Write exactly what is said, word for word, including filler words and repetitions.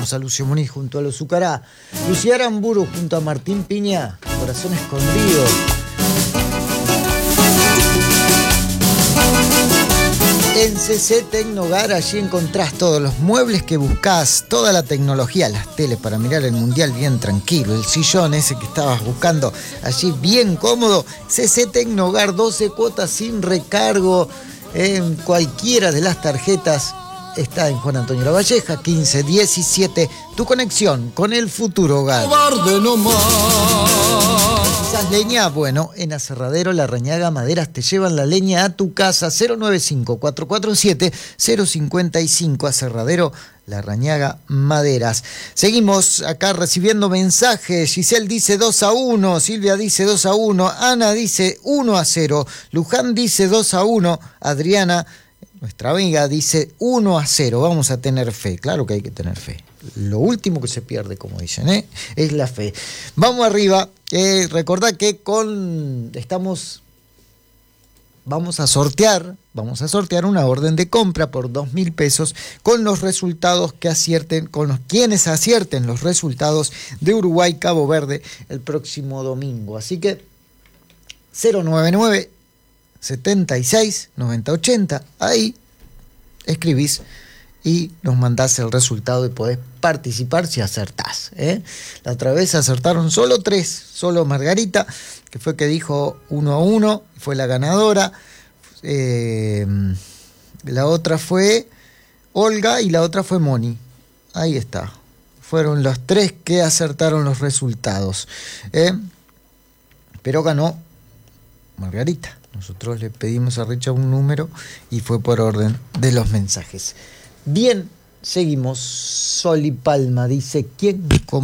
a Lucio Muniz junto a los Zucará. Lucía Aramburu junto a Martín Piña, Corazón Escondido. En C C Tecnogar, allí encontrás todos los muebles que buscás, toda la tecnología, las teles para mirar el mundial bien tranquilo, el sillón ese que estabas buscando allí bien cómodo. C C Tecnogar, doce cuotas sin recargo en cualquiera de las tarjetas. Está en Juan Antonio Lavalleja, quince diecisiete. Tu conexión con el futuro hogar. ¿Quizás leña? Bueno, en Aserradero La Rañaga Maderas te llevan la leña a tu casa. Cero nueve cinco, cuatro cuatro siete, cero cinco cinco. Aserradero La Rañaga Maderas. Seguimos acá recibiendo mensajes. Giselle dice dos a uno, Silvia dice dos a uno, Ana dice uno a cero, Luján dice dos a uno, Adriana, nuestra amiga, dice uno a cero. Vamos a tener fe. Claro que hay que tener fe. Lo último que se pierde, como dicen, ¿eh? es la fe. Vamos arriba. Eh, recordad que con estamos vamos a sortear, vamos a sortear una orden de compra por dos mil pesos con los resultados que acierten, con los quienes acierten los resultados de Uruguay Cabo Verde el próximo domingo. Así que cero noventa y nueve, setenta y seis, noventa ochenta, ahí escribís y nos mandás el resultado y podés participar si acertás, ¿eh? La otra vez acertaron solo tres, solo Margarita, que fue que dijo uno a uno, fue la ganadora. Eh, la otra fue Olga y la otra fue Moni. Ahí está. Fueron los tres que acertaron los resultados, ¿eh? Pero ganó Margarita. Nosotros le pedimos a Richard un número y fue por orden de los mensajes. Bien, seguimos. Sol y Palma dice, ¿quién?